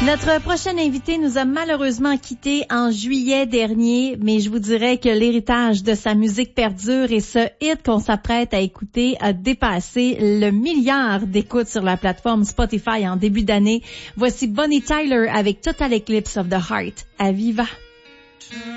Notre prochain invité nous a malheureusement quittés en juillet dernier, mais je vous dirais que l'héritage de sa musique perdure et ce hit qu'on s'apprête à écouter a dépassé le milliard d'écoutes sur la plateforme Spotify en début d'année. Voici Bonnie Tyler avec Total Eclipse of the Heart. À Viva!